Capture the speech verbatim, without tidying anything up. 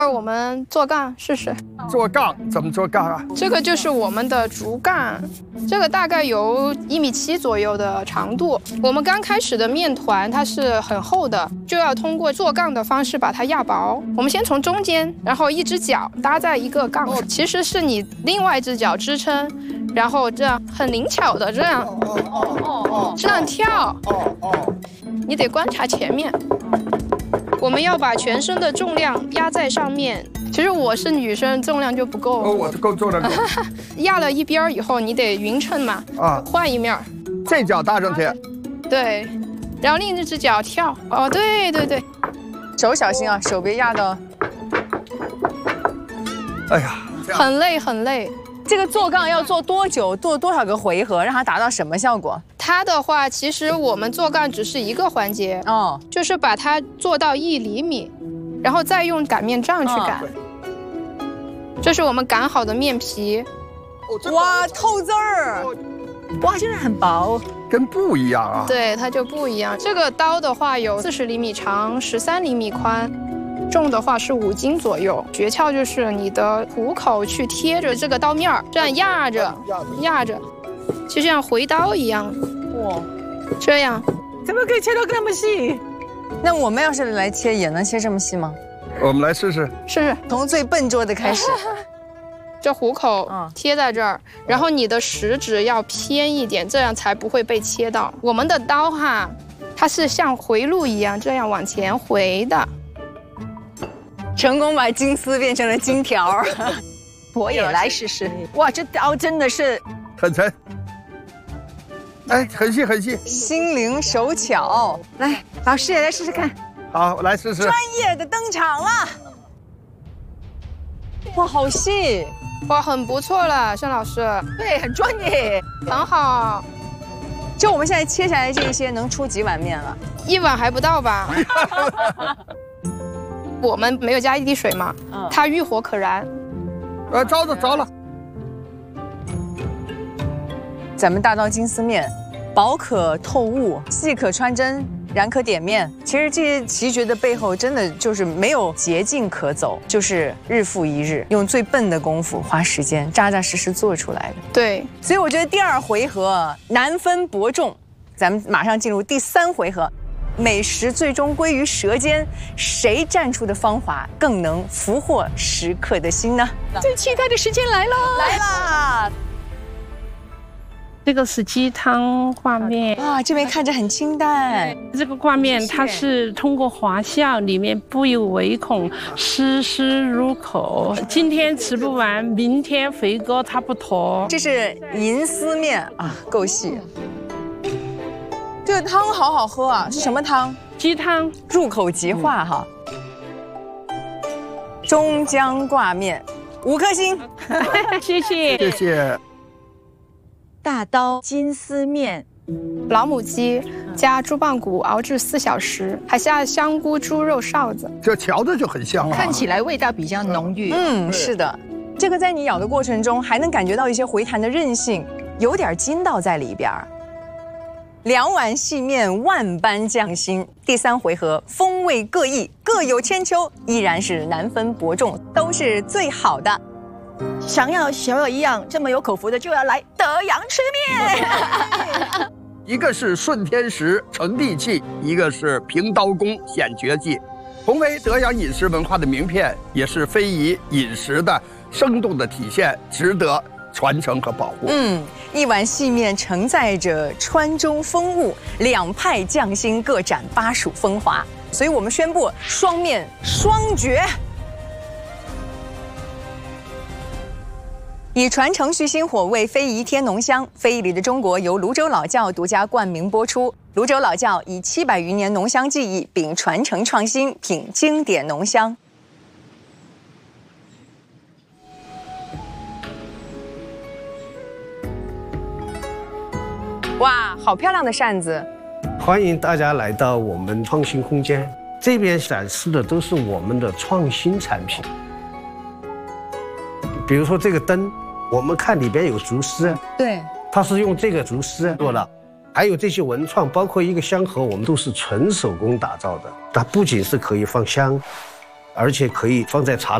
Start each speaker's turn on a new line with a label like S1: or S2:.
S1: 我们做杠试试。
S2: 做杠怎么做杠啊？
S1: 这个就是我们的竹杠，这个大概有一米七左右的长度。我们刚开始的面团它是很厚的，就要通过做杠的方式把它压薄。我们先从中间，然后一只脚搭在一个杠上，其实是你另外一只脚支撑，然后这样很灵巧的这样，这样跳。你得观察前面。我们要把全身的重量压在上面。其实我是女生，重量就不够。
S2: 哦，我够重量够。
S1: 压了一边以后，你得匀称嘛。啊，换一面。
S2: 这脚搭上去。
S1: 对，然后另一只脚跳。哦，对对对。
S3: 手小心啊，手别压到。
S2: 哎呀，
S1: 很累很累。
S3: 这个做杠要做多久？做多少个回合，让它达到什么效果？
S1: 它的话，其实我们做杠只是一个环节哦，就是把它做到一厘米，然后再用擀面杖去擀。哦、这是我们擀好的面皮。
S3: 哇，透字儿！哇，真的很薄，
S2: 跟布一样啊。
S1: 对，它就不一样。这个刀的话有四十厘米长，十三厘米宽。重的话是五斤左右，诀窍就是你的虎口去贴着这个刀面儿，这样压着，压着，就像回刀一样。哇，这样，
S3: 怎么可以切到这么细？那我们要是来切，也能切这么细吗？
S2: 我们来试试，
S1: 试试，
S3: 从最笨拙的开始。
S1: 这虎口贴在这儿，然后你的食指要偏一点，这样才不会被切到。我们的刀哈，它是像回路一样，这样往前回的。
S3: 成功把金丝变成了金条，
S4: 我也来试试。哇，这刀真的是
S2: 很沉，哎，很细很细，
S3: 心灵手巧。
S4: 来，老师也来试试看。
S2: 好，我来试试。
S3: 专业的登场了。哇，好细，
S1: 哇，很不错了，盛老师。
S4: 对，很专业，
S1: 很好。
S3: 就我们现在切下来这些，能出几碗面了？
S1: 一碗还不到吧？我们没有加一滴水嘛，嗯、它遇火可燃。
S2: 呃，着了着了。
S3: 咱们大刀金丝面，薄可透物，细可穿针，燃可点面。其实这些奇绝的背后，真的就是没有捷径可走，就是日复一日，用最笨的功夫，花时间扎扎实实做出来的。
S1: 对，
S3: 所以我觉得第二回合难分伯仲，咱们马上进入第三回合。美食最终归于舌尖，谁站出的方法更能俘获食客的心呢？
S4: 最期待的时间来了，
S3: 来啦！
S5: 这个是鸡汤挂面
S3: 啊，这边看着很清淡。
S5: 这个挂面它是通过发酵，里面不有唯恐，丝丝入口。今天吃不完，明天回锅差不多。
S3: 这是银丝面啊，够细。这个汤好好喝啊，是什么汤？
S5: 鸡汤，
S3: 入口即化哈。中江挂面，五颗星，
S5: 谢谢，
S2: 谢谢。
S4: 大刀金丝面，
S1: 老母鸡加猪棒骨熬制四小时，还下香菇、猪肉臊子，
S2: 这瞧着就很香啊。
S4: 看起来味道比较浓郁。
S3: 嗯，是的，这个在你咬的过程中还能感觉到一些回弹的韧性，有点筋道在里边。两碗细面，万般匠心。第三回合风味各异，各有千秋，依然是难分伯仲，都是最好的。
S4: 想要小友一样这么有口福的，就要来德阳吃面。
S2: 一个是顺天时成地气，一个是平刀工显绝技。同为德阳饮食文化的名片，也是非遗饮食的生动的体现，值得传承和保护。
S3: 嗯，一碗细面承载着川中风物，两派匠心各展巴蜀风华。所以我们宣布双面双绝。以传承续薪火为非遗添浓香，非遗里的中国由泸州老窖独家冠名播出。泸州老窖以七百余年浓香技艺，并传承创新，品经典浓香。哇，好漂亮的扇子！
S6: 欢迎大家来到我们创新空间，这边展示的都是我们的创新产品。比如说这个灯，我们看里边有竹丝，
S3: 对，
S6: 它是用这个竹丝做的。还有这些文创，包括一个香盒，我们都是纯手工打造的。它不仅是可以放香， 而且可以放在茶